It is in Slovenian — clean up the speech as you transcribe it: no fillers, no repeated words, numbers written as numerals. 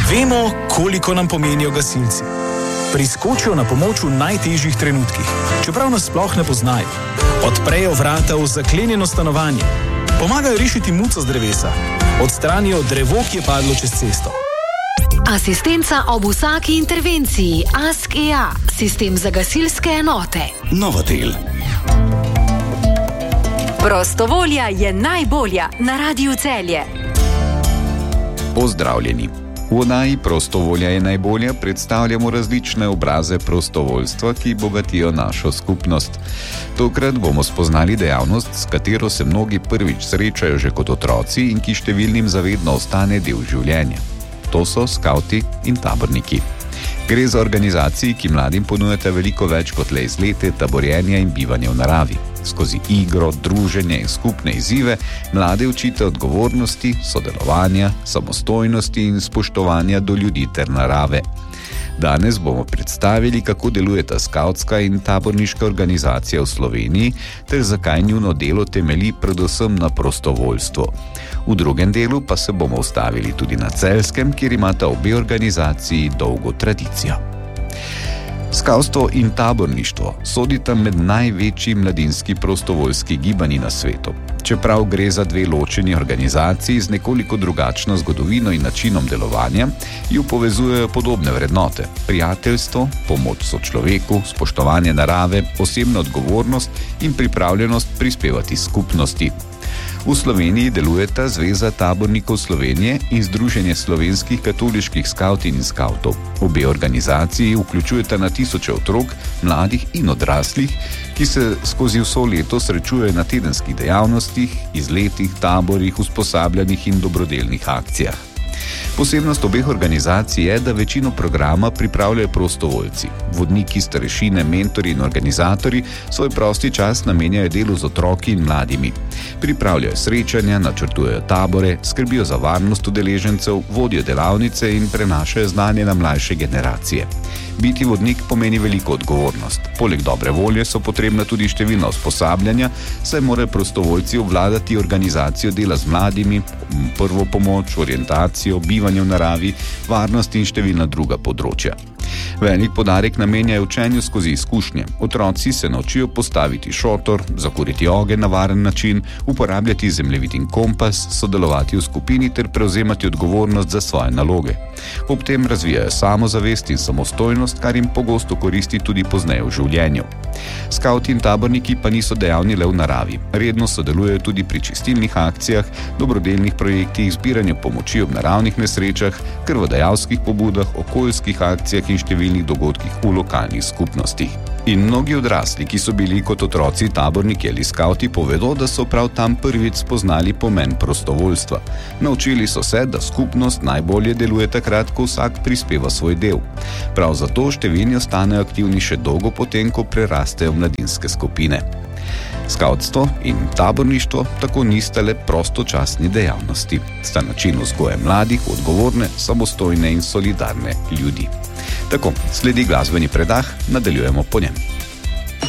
Vemo, koliko nam pomenijo gasilci. Priskočijo na pomoč v najtežjih trenutkih, čeprav nas sploh ne poznajo. Odprejo vrata v zaklenjeno stanovanje, pomagajo rešiti muco z drevesa, odstranijo drevo, ki je padlo čez cesto. Asistenca ob vsaki intervenciji. Ask.ea, sistem za gasilske enote. Novotel. Prostovolja je najbolja na Radiu Celje. Pozdravljeni. V oddaji Prostovolja je najbolja predstavljamo različne obraze prostovoljstva, ki bogatijo našo skupnost. Tokrat bomo spoznali dejavnost, s katero se mnogi prvič srečajo že kot otroci in ki številnim zavedno ostane del življenja. To so skavti in taborniki. Gre za organizaciji, ki mladim ponujata veliko več kot le izlete, taborjenja in bivanje v naravi. Skozi igro, druženje in skupne izzive mlade učite odgovornosti, sodelovanja, samostojnosti in spoštovanja do ljudi ter narave. Danes bomo predstavili, kako delujeta skavtska in taborniška organizacija v Sloveniji ter zakaj njuno delo temelji predvsem na prostovoljstvu. V drugem delu pa se bomo ustavili tudi na Celjskem, kjer imata obe organizaciji dolgo tradicijo. Skavtstvo in taborništvo sodita med največji mladinski prostovoljski gibanji na svetu. Čeprav gre za dve ločeni organizaciji z nekoliko drugačno zgodovino in načinom delovanja, ju povezujejo podobne vrednote: prijateljstvo, pomoč sočloveku, spoštovanje narave, osebna odgovornost in pripravljenost prispevati skupnosti. V Sloveniji delujeta Zveza tabornikov Slovenije in Združenje slovenskih katoliških skavtin in skavtov. Obe organizaciji vključujeta na tisoče otrok, mladih in odraslih, ki se skozi vso leto srečujejo na tedenskih dejavnostih, izletih, taborih, usposabljanjih in dobrodelnih akcijah. Posebnost obeh organizacij je, da večino programa pripravljajo prostovoljci. Vodniki, starešine, mentori in organizatorji svoj prosti čas namenjajo delu z otroki in mladimi. Pripravljajo srečanja, načrtujejo tabore, skrbijo za varnost udeležencev, vodijo delavnice in prenašajo znanje na mlajše generacije. Biti vodnik pomeni veliko odgovornost. Poleg dobre volje so potrebna tudi številna usposabljanja, saj morajo prostovoljci obvladati organizacijo dela z mladimi, prvo pomoč, orientacijo, bivanje v naravi, varnost in številna druga področja. Velik poudarek namenjajo učenju skozi izkušnje. Otroci se naučijo postaviti šotor, zakuriti ogenj na varen način, uporabljati zemljevid in kompas, sodelovati v skupini ter prevzemati odgovornost za svoje naloge. Ob tem razvijajo samozavest in samostojnost, kar jim pogosto koristi tudi pozneje v življenju. Skavti in taborniki pa niso dejavni le v naravi. Redno sodelujejo tudi pri čistilnih akcijah, dobrodelnih projektih, zbiranju pomoči ob naravnih nesrečah, krvodajalskih pobudah, okoljskih akcijah in številnih dogodkih v lokalnih skupnostih. In mnogi odrasli, ki so bili kot otroci taborniki ali skavti, povedo, da so prav tam prvič spoznali pomen prostovoljstva. Naučili so se, da skupnost najbolje deluje takrat, ko vsak prispeva svoj del. Prav zato številni ostanejo aktivni še dolgo potem, ko prerastejo mladinske skupine. Skavtstvo in taborništvo tako nista le prostočasni dejavnosti. Sta način vzgoje mladih, odgovorne, samostojne in solidarne ljudi. Tako, sledi glasbeni predah, nadaljujemo po njem.